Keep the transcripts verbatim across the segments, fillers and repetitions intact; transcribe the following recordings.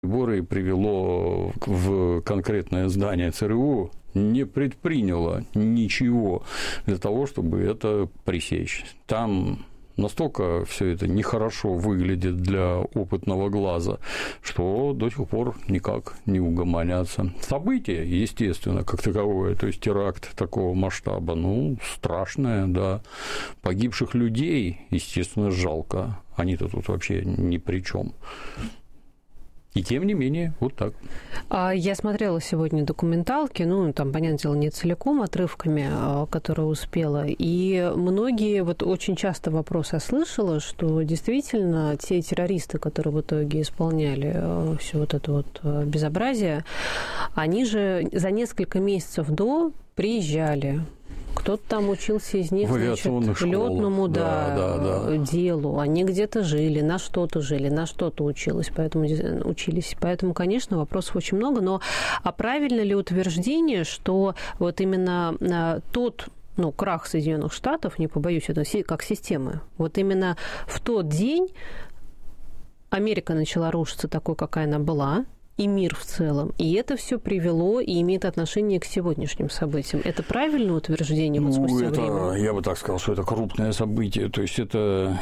Приборы привело в конкретное здание ЦРУ, не предприняло ничего для того, чтобы это пресечь. Там настолько все это нехорошо выглядит для опытного глаза, что до сих пор никак не угомонятся. Событие, естественно, как таковое, то есть теракт такого масштаба, ну, страшное, да. Погибших людей, естественно, жалко. Они-то тут вообще ни при чем. И тем не менее, вот так. Я смотрела сегодня документалки, ну, там, понятное дело, не целиком, отрывками, которые успела, и многие, вот очень часто вопрос я слышала, что действительно те террористы, которые в итоге исполняли все вот это вот безобразие, они же за несколько месяцев до приезжали. Кто-то там учился из них, значит, лётному да, да, да, делу. Они где-то жили, на что-то жили, на что-то учились, поэтому, учились. Поэтому, конечно, вопросов очень много. Но а правильно ли утверждение, что вот именно тот, ну, крах Соединенных Штатов, не побоюсь этого, как системы, вот именно в тот день Америка начала рушиться такой, какая она была, и мир в целом. И это все привело и имеет отношение к сегодняшним событиям. Это правильное утверждение вот спустя ну, это, время? Я бы так сказал, что это крупное событие. То есть это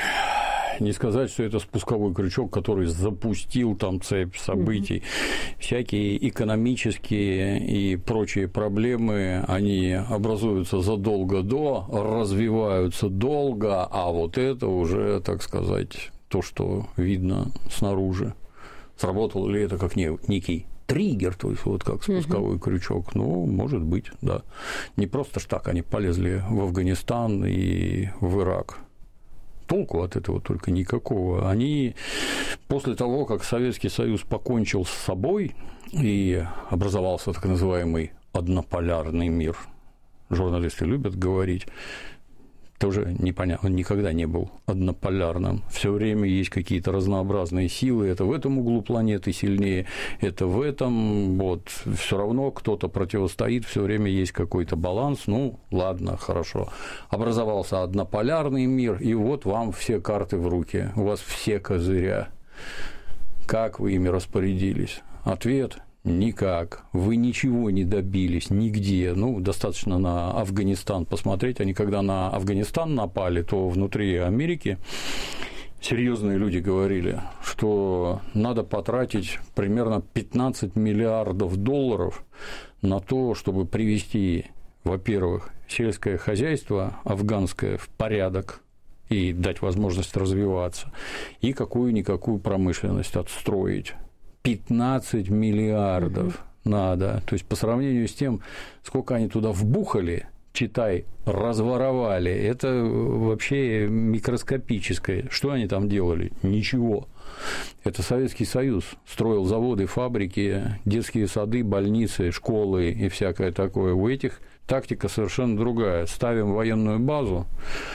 не сказать, что это спусковой крючок, который запустил там цепь событий. Mm-hmm. Всякие экономические и прочие проблемы, они образуются задолго до, развиваются долго, а вот это уже, так сказать, то, что видно снаружи. Сработал ли это как некий триггер, то есть вот как спусковой uh-huh. крючок? Ну, может быть, да. Не просто ж так они полезли в Афганистан и в Ирак. Толку от этого только никакого. Они после того, как Советский Союз покончил с собой и образовался так называемый однополярный мир, журналисты любят говорить, тоже непонятно, он никогда не был однополярным. Все время есть какие-то разнообразные силы. Это в этом углу планеты сильнее, это в этом. Вот. Все равно кто-то противостоит, все время есть какой-то баланс. Ну, ладно, хорошо. Образовался однополярный мир, и вот вам все карты в руки. У вас все козыря. Как вы ими распорядились? Ответ – никак. Вы ничего не добились нигде. Ну, достаточно на Афганистан посмотреть. Они когда на Афганистан напали, то внутри Америки серьезные люди говорили, что надо потратить примерно пятнадцать миллиардов долларов на то, чтобы привести, во-первых, сельское хозяйство афганское в порядок и дать возможность развиваться, и какую-никакую промышленность отстроить. пятнадцать миллиардов угу. надо. То есть, по сравнению с тем, сколько они туда вбухали, читай, разворовали, это вообще микроскопическое. Что они там делали? Ничего. Это Советский Союз строил заводы, фабрики, детские сады, больницы, школы и всякое такое. У этих тактика совершенно другая. Ставим военную базу,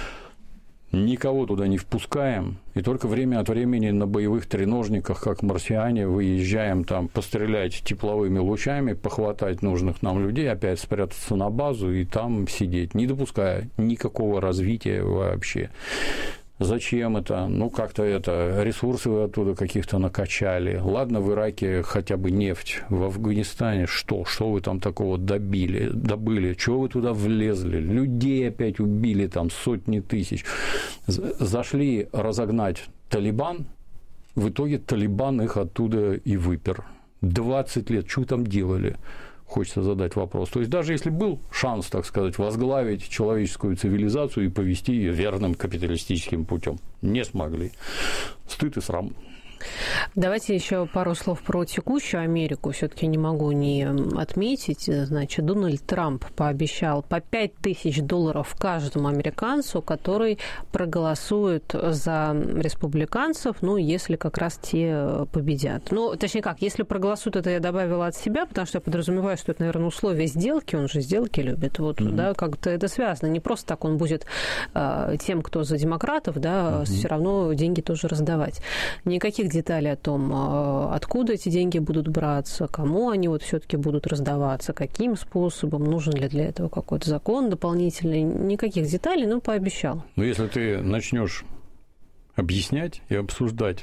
никого туда не впускаем, и только время от времени на боевых треножниках, как марсиане, выезжаем там пострелять тепловыми лучами, похватать нужных нам людей, опять спрятаться на базу и там сидеть, не допуская никакого развития вообще. Зачем это? Ну, как-то это, ресурсы вы оттуда каких-то накачали. Ладно, в Ираке хотя бы нефть, в Афганистане что? Что вы там такого добили, добыли? Чего вы туда влезли? Людей опять убили там сотни тысяч. Зашли разогнать Талибан, в итоге Талибан их оттуда и выпер. двадцать лет, что там делали? Хочется задать вопрос. То есть, даже если был шанс, так сказать, возглавить человеческую цивилизацию и повести ее верным капиталистическим путем, не смогли. Стыд и срам. Давайте еще пару слов про текущую Америку. Все-таки не могу не отметить. Значит, Дональд Трамп пообещал по пять тысяч долларов каждому американцу, который проголосует за республиканцев, ну, если как раз те победят. Ну, точнее как, если проголосуют, это я добавила от себя, потому что я подразумеваю, что это, наверное, условие сделки, он же сделки любит. Вот, mm-hmm. да, как-то это связано. Не просто так он будет э, тем, кто за демократов, да, mm-hmm. все равно деньги тоже раздавать. Никаких деталей о том, откуда эти деньги будут браться, кому они вот все-таки будут раздаваться, каким способом, нужен ли для этого какой-то закон дополнительный, никаких деталей, но пообещал. Но если ты начнешь объяснять и обсуждать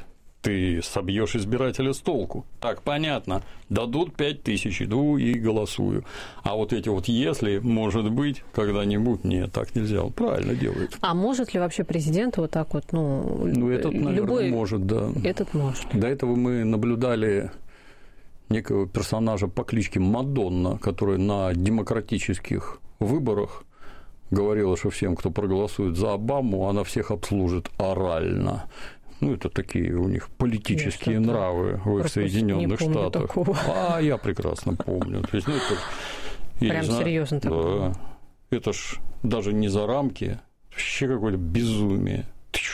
ты собьешь избирателя с толку. Так, понятно, дадут пять тысяч, иду и голосую. А вот эти вот «если», может быть, когда-нибудь, нет, так нельзя, он правильно делает. А может ли вообще президент вот так вот, ну... Ну, этот, наверное, любой... может, да. Этот может. До этого мы наблюдали некого персонажа по кличке Мадонна, который на демократических выборах говорила, что всем, кто проголосует за Обаму, она всех обслужит орально. Ну, это такие у них политические я нравы в их Соединенных Штатах. Такого. А я прекрасно помню. То есть, ну, это, прям серьезно да, такое. Это ж даже не за рамки, вообще какое-то безумие.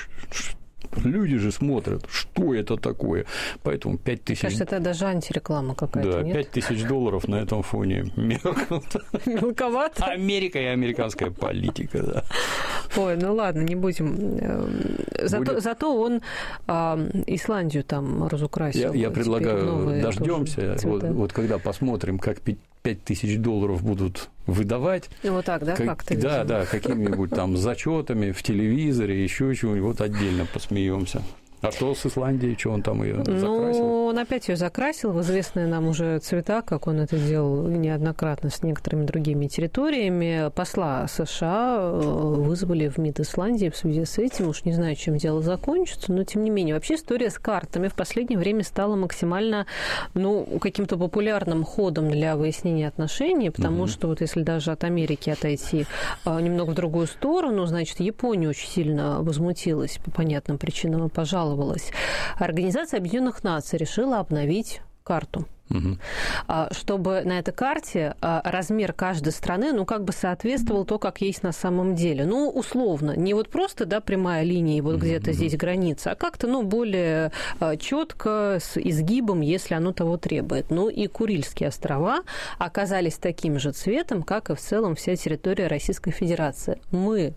Люди же смотрят, что это такое. Поэтому пять тысяч... Кажется, это даже антиреклама какая-то, да, нет? пять тысяч долларов на этом фоне меркнут. Мелковато. Америка и американская политика, да. Ой, ну ладно, не будем. Зато, Будет... зато он а, Исландию там разукрасил. Я, я предлагаю, дождемся, вот, вот когда посмотрим, как пять тысяч долларов будут выдавать. Вот так, да, как, как-то? Да, видимо. да, какими-нибудь там зачетами в телевизоре, еще чего-нибудь, вот отдельно посмеемся. А что с Исландией, что он там ее закрасил? Ну, он опять ее закрасил в известные нам уже цвета, как он это делал неоднократно с некоторыми другими территориями. Посла США вызвали в МИД Исландии в связи с этим. Уж не знаю, чем дело закончится, но тем не менее. Вообще история с картами в последнее время стала максимально, ну, каким-то популярным ходом для выяснения отношений, потому mm-hmm. что вот если даже от Америки отойти немного в другую сторону, значит, Япония очень сильно возмутилась по понятным причинам и пожаловалась. Организация Объединенных Наций решила обновить карту. Угу. Чтобы на этой карте размер каждой страны, ну, как бы соответствовал то, как есть на самом деле. Ну, условно, не вот просто, да, прямая линия, и вот угу. где-то здесь граница, а как-то, ну, более четко, с изгибом, если оно того требует. Ну, и Курильские острова оказались таким же цветом, как и в целом вся территория Российской Федерации. Мы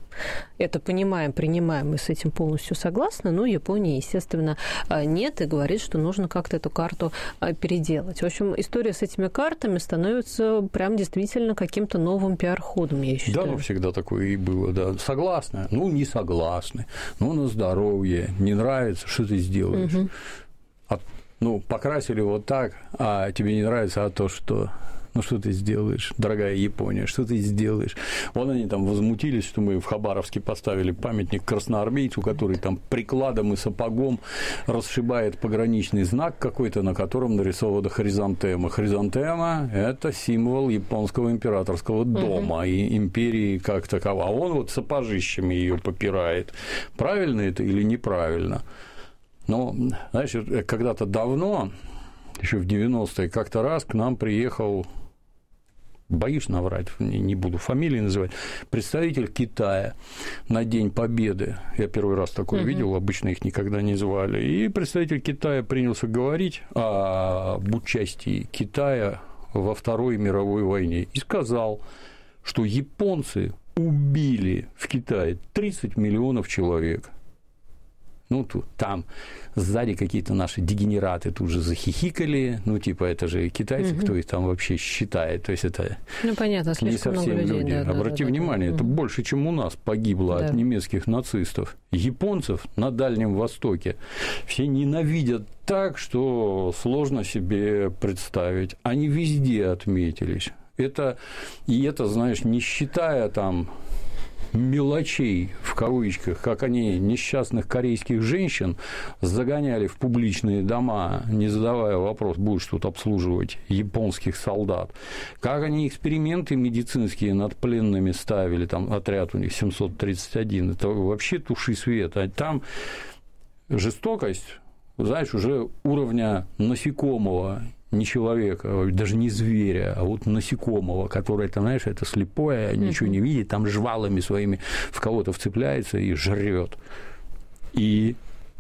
это понимаем, принимаем и с этим полностью согласны, но Япония, естественно, нет и говорит, что нужно как-то эту карту переделать. В общем, история с этими картами становится прям действительно каким-то новым пиар-ходом, я считаю. Да, ну всегда такое и было, да. Согласны? Ну, не согласны. Ну, на здоровье. Не нравится, что ты сделаешь? Угу. А, ну, покрасили вот так, а тебе не нравится, а то, что... Ну, что ты сделаешь, дорогая Япония, что ты сделаешь? Вон они там возмутились, что мы в Хабаровске поставили памятник красноармейцу, который там прикладом и сапогом расшибает пограничный знак какой-то, на котором нарисована хризантема. Хризантема – это символ японского императорского дома угу. и империи как такова. А он вот сапожищами ее попирает. Правильно это или неправильно? Но, знаешь, когда-то давно, еще в девяностые, как-то раз к нам приехал, боюсь наврать, не буду фамилии называть, представитель Китая на День Победы. Я первый раз такое угу. видел, обычно их никогда не звали. И представитель Китая принялся говорить об участии Китая во Второй мировой войне и сказал, что японцы убили в Китае тридцать миллионов человек. Ну, тут, там сзади какие-то наши дегенераты тут же захихикали, ну, типа, это же китайцы, угу. кто их там вообще считает, то есть это ну, понятно, не совсем людей, люди. Да, Обрати да, внимание, да, да. это больше, чем у нас погибло да. от немецких нацистов. Японцев на Дальнем Востоке все ненавидят так, что сложно себе представить. Они везде отметились. Это, и это, знаешь, не считая там мелочей, в кавычках, как они несчастных корейских женщин загоняли в публичные дома, не задавая вопрос, будешь тут обслуживать японских солдат, как они эксперименты медицинские над пленными ставили, там отряд у них семьсот тридцать один, это вообще туши свет, а там жестокость, знаешь, уже уровня насекомого, не человека, даже не зверя, а вот насекомого, которое, ты знаешь, это слепое, ничего не видит, там жвалами своими в кого-то вцепляется и жрет. И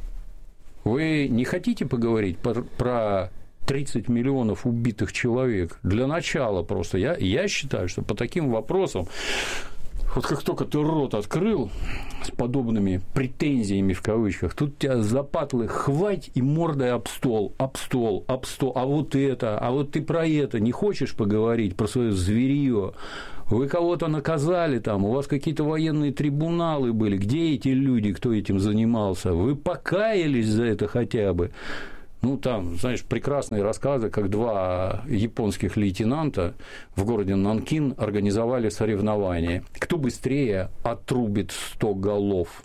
вы не хотите поговорить про тридцать миллионов убитых человек? Для начала просто. Я, я считаю, что по таким вопросам Вот как только ты рот открыл с подобными претензиями, в кавычках, тут тебя запатлы хвать и мордой об стол, об стол, об стол, а вот это, а вот ты про это не хочешь поговорить, про свое зверье? Вы кого-то наказали там, у вас какие-то военные трибуналы были, где эти люди, кто этим занимался? Вы покаялись за это хотя бы? Ну, там, знаешь, прекрасные рассказы, как два японских лейтенанта в городе Нанкин организовали соревнования. Кто быстрее отрубит сто голов?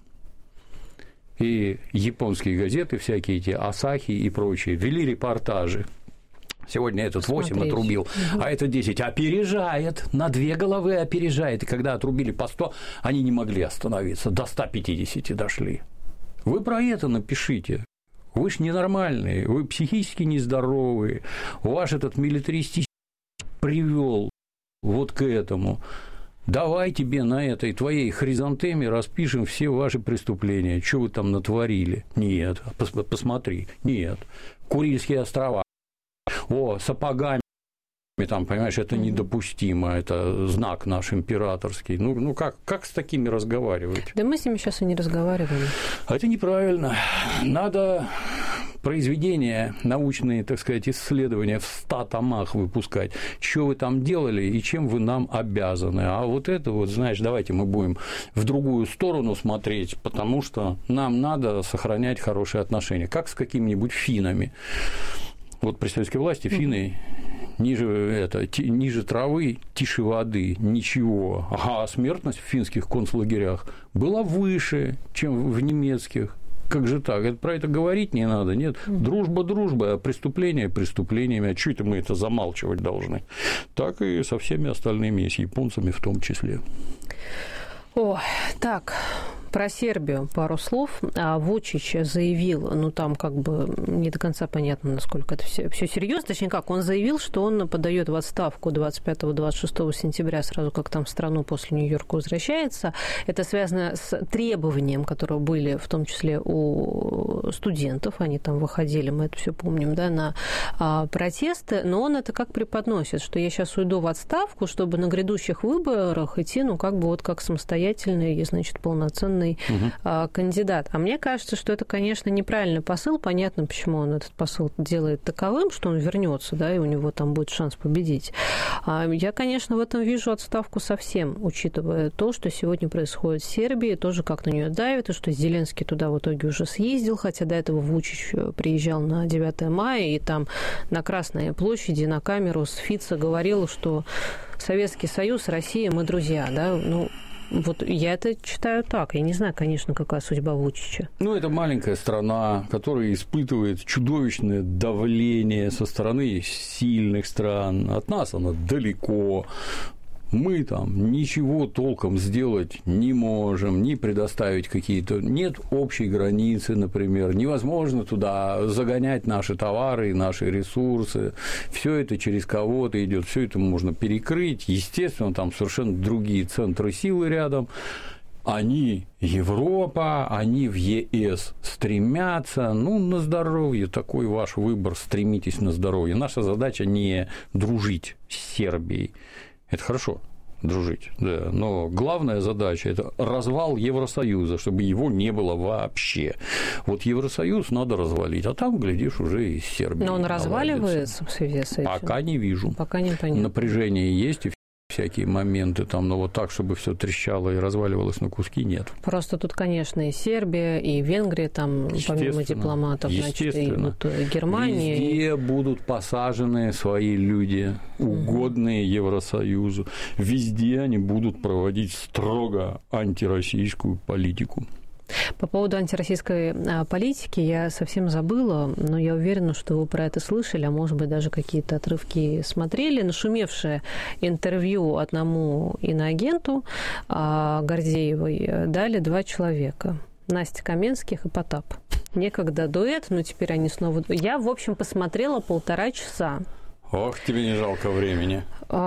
И японские газеты, всякие эти Асахи и прочие, вели репортажи. Сегодня этот восемь отрубил, угу. а этот десять опережает, на две головы опережает. И когда отрубили по сто, они не могли остановиться, до ста пятидесяти дошли. Вы про это напишите. Вы ж ненормальные, вы психически нездоровые, ваш этот милитаристический привел вот к этому. Давай тебе на этой твоей хризантеме распишем все ваши преступления, что вы там натворили. Нет, посмотри, нет. Курильские острова. О, сапогами. Там, понимаешь, это недопустимо, это знак наш императорский. Ну, ну как, как с такими разговаривать? Да мы с ними сейчас и не разговариваем. Это неправильно. Надо произведения, научные, так сказать, исследования в ста томах выпускать. Что вы там делали и чем вы нам обязаны. А вот это вот, знаешь, давайте мы будем в другую сторону смотреть, потому что нам надо сохранять хорошие отношения. Как с какими-нибудь финнами. Вот при советской власти финны ниже, это, ти, ниже травы, тише воды, ничего. А смертность в финских концлагерях была выше, чем в немецких. Как же так? Это, про это говорить не надо, нет? Дружба, дружба, а преступления преступлениями. А что это мы это замалчивать должны? Так и со всеми остальными, и с японцами в том числе. О, так, про Сербию пару слов. Вучич заявил, ну там как бы не до конца понятно, насколько это все, все серьезно. Точнее как, он заявил, что он подает в отставку двадцать пятого — двадцать шестого сентября, сразу как там в страну после Нью-Йорка возвращается. Это связано с требованием, которые были в том числе у студентов. Они там выходили, мы это все помним, да, на а, протесты. Но он это как преподносит, что я сейчас уйду в отставку, чтобы на грядущих выборах идти, ну как бы вот как самостоятельный, значит, полноценный угу. кандидат. А мне кажется, что это, конечно, неправильный посыл. Понятно, почему он этот посыл делает таковым, что он вернется, да, и у него там будет шанс победить. Я, конечно, в этом вижу отставку совсем, учитывая то, что сегодня происходит в Сербии, тоже как на нее давит, и что Зеленский туда в итоге уже съездил, хотя до этого Вучич приезжал на девятое мая, и там на Красной площади на камеру с Фицо говорил, что Советский Союз, Россия, мы друзья, да, ну, вот я это читаю так. Я не знаю, конечно, какая судьба Вучича. Ну, это маленькая страна, которая испытывает чудовищное давление со стороны сильных стран. От нас она далеко. Мы там ничего толком сделать не можем, не предоставить какие-то... Нет общей границы, например. Невозможно туда загонять наши товары, наши ресурсы. Все это через кого-то идет, все это можно перекрыть. Естественно, там совершенно другие центры силы рядом. Они Европа, они в ЕС стремятся, ну, на здоровье, такой ваш выбор, стремитесь на здоровье. Наша задача не дружить с Сербией. Это хорошо, дружить, да, но главная задача – это развал Евросоюза, чтобы его не было вообще. Вот Евросоюз надо развалить, а там, глядишь, уже и Сербия. Но он наладится. Разваливается в связи с этим? Пока не вижу. Пока не понятно. Напряжение есть, и всякие моменты там, но вот так, чтобы все трещало и разваливалось на куски, нет. Просто тут, конечно, и Сербия, и Венгрия, там, помимо дипломатов, значит, и вот Германия. Везде и... будут посажены свои люди, угодные угу. Евросоюзу. Везде они будут проводить строго антироссийскую политику. По поводу антироссийской политики я совсем забыла, но я уверена, что вы про это слышали, а может быть даже какие-то отрывки смотрели. Нашумевшее интервью одному иноагенту Гордеевой дали два человека. Настя Каменских и Потап. Некогда дуэт, но теперь они снова... Я, в общем, посмотрела полтора часа. Ох, тебе не жалко времени.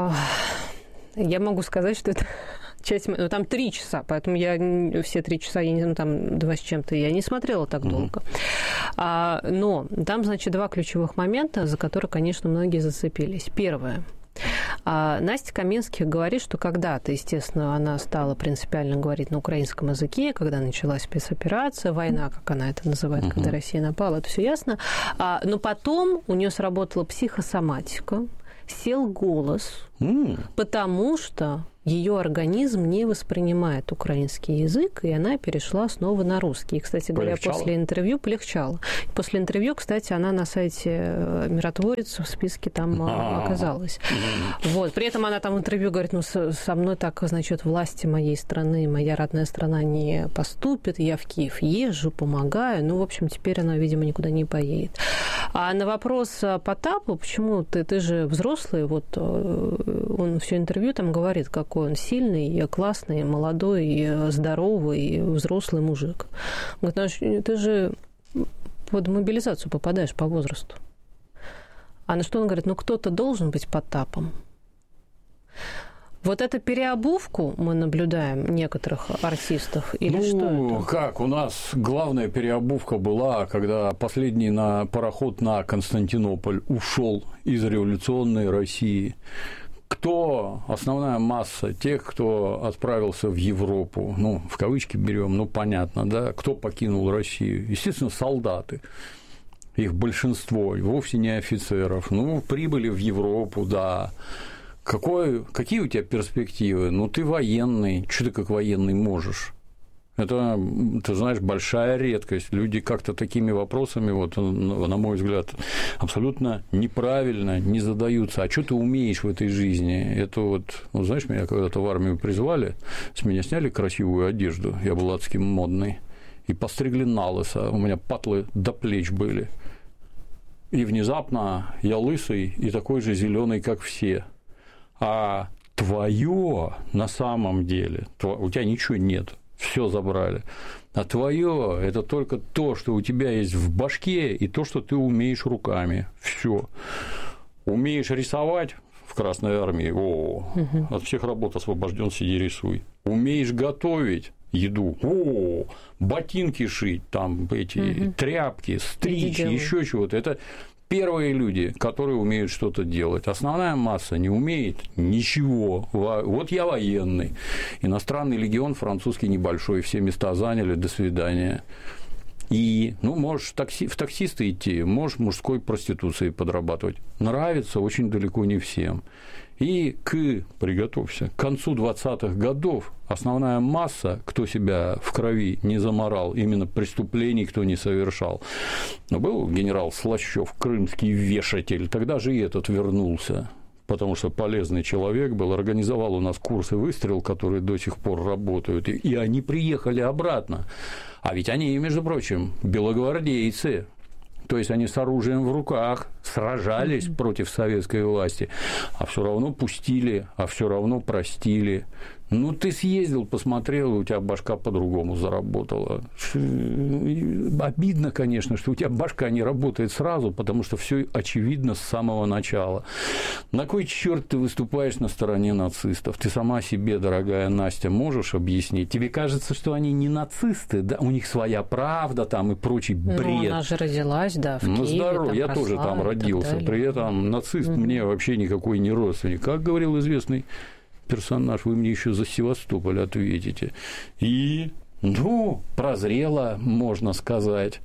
Я могу сказать, что это... Часть, ну, там три часа, поэтому я все три часа, я не знаю, там два с чем-то, я не смотрела так mm-hmm. долго. А, но там, значит, два ключевых момента, за которые, конечно, многие зацепились. Первое. А Настя Каменских говорит, что когда-то, естественно, она стала принципиально говорить на украинском языке, когда началась спецоперация, война, как она это называет, uh-huh. когда Россия напала, это все ясно. А, но потом у нее сработала психосоматика, сел голос, mm. потому что ее организм не воспринимает украинский язык, и она перешла снова на русский. И, кстати говоря, полегчало? после интервью полегчало. После интервью, кстати, она на сайте «Миротворец» в списке там А-а-а. оказалась. Mm-hmm. Вот. При этом она там в интервью говорит, ну, со мной так, значит, власти моей страны, моя родная страна не поступит, я в Киев езжу, помогаю. Ну, в общем, теперь она, видимо, никуда не поедет. А на вопрос Потапу, почему ты, ты же взрослый, вот он все интервью там говорит, какой он сильный, классный, молодой, здоровый, взрослый мужик. Он говорит, ты же под мобилизацию попадаешь по возрасту. А на что он говорит, ну кто-то должен быть Потапом. Вот эту переобувку мы наблюдаем некоторых артистов или ну, что это? Как? У нас главная переобувка была, когда последний на пароход на Константинополь ушел из революционной России. Кто основная масса тех, кто отправился в Европу, ну, в кавычки берем, ну, понятно, да, кто покинул Россию? Естественно, солдаты. Их большинство, и вовсе не офицеров. Ну, прибыли в Европу, да. Какой, какие у тебя перспективы? Ну, ты военный. Что ты как военный можешь? Это, ты знаешь, большая редкость. Люди как-то такими вопросами, вот, на мой взгляд, абсолютно неправильно не задаются. А что ты умеешь в этой жизни? Это вот, ну, знаешь, меня когда-то в армию призвали, с меня сняли красивую одежду, я был адски модный, и постригли на лысо, у меня патлы до плеч были. И внезапно я лысый и такой же зеленый, как все. А твое на самом деле, у тебя ничего нет, все забрали. А твое – это только то, что у тебя есть в башке, и то, что ты умеешь руками. Все. Умеешь рисовать в Красной армии, о, угу. От всех работ освобожден, сиди рисуй. Умеешь готовить еду, о, ботинки шить, там эти угу. тряпки, стричь, еще чего-то. Это первые люди, которые умеют что-то делать. Основная масса не умеет ничего. Вот я военный. Иностранный легион французский небольшой, все места заняли, до свидания. И, ну, можешь такси, в таксисты идти, можешь мужской проституцией подрабатывать. Нравится очень далеко не всем. И к, приготовься, к концу двадцатых годов основная масса, кто себя в крови не заморал, именно преступлений кто не совершал. Но был генерал Слащёв, крымский вешатель, тогда же и этот вернулся, потому что полезный человек был, организовал у нас курсы выстрел, которые до сих пор работают, и они приехали обратно. А ведь они, между прочим, белогвардейцы. То есть они с оружием в руках сражались mm-hmm. против советской власти, а все равно пустили, а все равно простили. Ну, ты съездил, посмотрел, и у тебя башка по-другому заработала. Обидно, конечно, что у тебя башка не работает сразу, потому что все очевидно с самого начала. На кой черт ты выступаешь на стороне нацистов? Ты сама себе, дорогая Настя, можешь объяснить? Тебе кажется, что они не нацисты, да? У них своя правда там и прочий бред. Ну, она же родилась, да, в ну, Киеве. Здорово, я тоже там родился. При этом нацист mm-hmm. мне вообще никакой не родственник. Как говорил известный персонаж, вы мне еще за Севастополь ответите. И, ну, прозрела, можно сказать.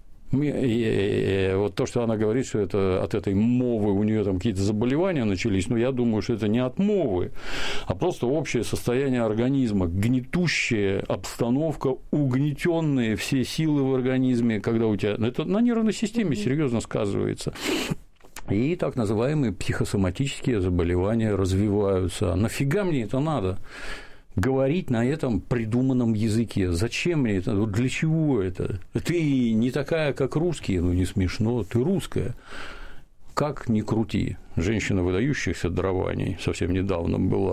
И вот то, что она говорит, что это от этой мовы у нее там какие-то заболевания начались, но я думаю, что это не от мовы, а просто общее состояние организма, гнетущая обстановка, угнетенные все силы в организме, когда у тебя это на нервной системе серьезно сказывается. И так называемые психосоматические заболевания развиваются. А нафига мне это надо? Говорить на этом придуманном языке. Зачем мне это? Для чего это? Ты не такая, как русские, ну не смешно, ты русская. Как ни крути. Женщина выдающихся дарований совсем недавно была.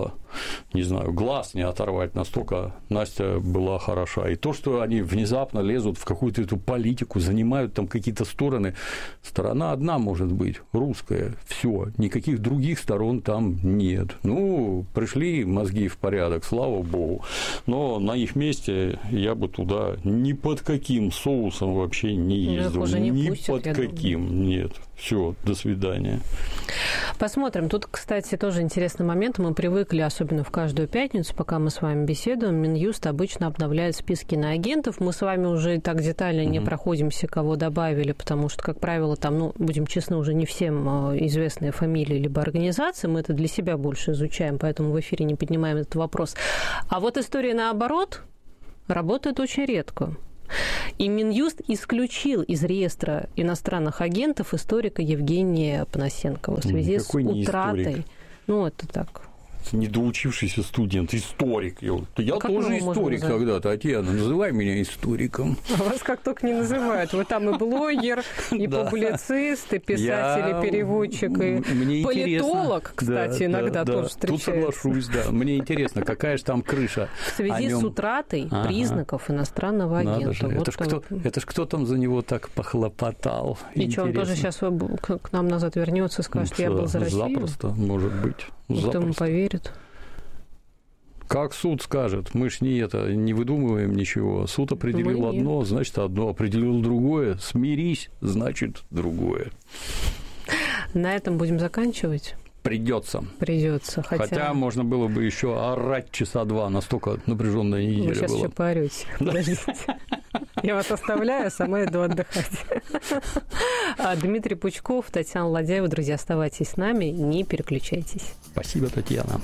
не знаю, глаз не оторвать, настолько Настя была хороша. И то, что они внезапно лезут в какую-то эту политику, занимают там какие-то стороны, сторона одна может быть, русская, все, никаких других сторон там нет. Ну, пришли мозги в порядок, слава богу, но на их месте я бы туда ни под каким соусом вообще не ездил, не ни пустят, под каким, думаю. Нет. Все, до свидания. Посмотрим. Тут, кстати, тоже интересный момент. Мы привыкли, особенно в каждую пятницу, пока мы с вами беседуем, Минюст обычно обновляет списки иноагентов. Мы с вами уже так детально mm-hmm. не проходимся, кого добавили, потому что, как правило, там, ну, будем честны, уже не всем известные фамилии либо организации. Мы это для себя больше изучаем, поэтому в эфире не поднимаем этот вопрос. А вот история наоборот работает очень редко. И Минюст исключил из реестра иностранных агентов историка Евгения Панасенкова в связи Какой с утратой. Ну, это так. Недоучившийся студент, историк. Я а тоже историк когда-то. Татьяна, называй меня историком. А вас как только не называют. Вы там и блогер, и публицист, и писатель, и переводчик, и политолог, кстати, иногда тоже встречается. Тут соглашусь, да. Мне интересно, какая же там крыша. В связи с утратой признаков иностранного агента. Это ж кто там за него так похлопотал. И что, он тоже сейчас к нам назад вернется и скажет, я был за Россию? Запросто, может быть. Никто ему поверит. Как суд скажет, мы ж не это, не выдумываем ничего. Суд определил мы одно, нет. Значит одно, определил другое. Смирись, значит другое. На этом будем заканчивать. Придется. Придется. Хотя... Хотя можно было бы еще орать часа два, настолько напряженная неделя была. Вы сейчас была. еще поорете. Подождите. Я вас оставляю, сама иду отдыхать. Дмитрий Пучков, Татьяна Ладяева. Друзья, оставайтесь с нами, не переключайтесь. Спасибо, Татьяна.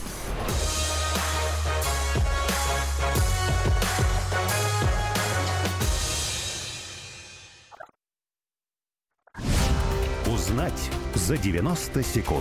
Узнать за девяносто секунд.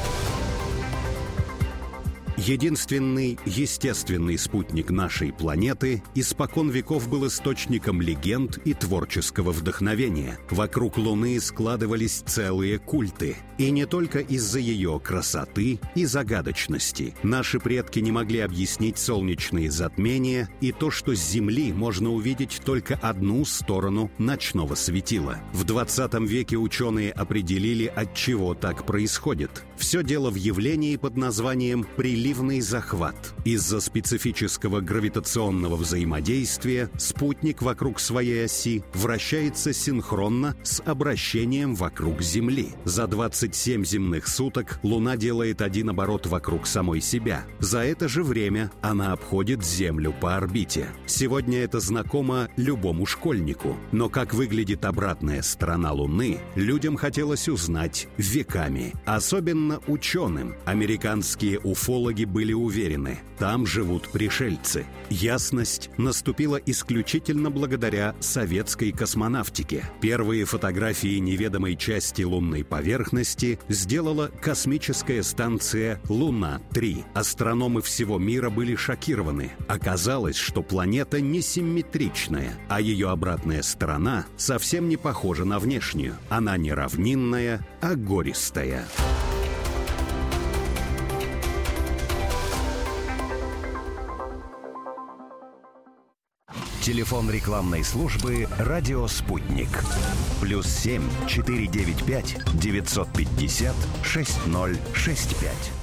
Единственный естественный спутник нашей планеты испокон веков был источником легенд и творческого вдохновения. Вокруг Луны складывались целые культы. И не только из-за ее красоты и загадочности. Наши предки не могли объяснить солнечные затмения и то, что с Земли можно увидеть только одну сторону ночного светила. В двадцатом веке ученые определили, от чего так происходит. Все дело в явлении под названием «прилив захват. Из-за специфического гравитационного взаимодействия спутник вокруг своей оси вращается синхронно с обращением вокруг Земли. За двадцать семь земных суток Луна делает один оборот вокруг самой себя. За это же время она обходит Землю по орбите. Сегодня это знакомо любому школьнику. Но как выглядит обратная сторона Луны, людям хотелось узнать веками. Особенно ученым. Американские уфологи были уверены, там живут пришельцы. Ясность наступила исключительно благодаря советской космонавтике. Первые фотографии неведомой части лунной поверхности сделала космическая станция «Луна-три». Астрономы всего мира были шокированы. Оказалось, что планета несимметричная, а ее обратная сторона совсем не похожа на внешнюю. Она не равнинная, а гористая. Телефон рекламной службы «Радио Спутник». Плюс семь четыре девять пять девятьсот пятьдесят шесть ноль шесть пять.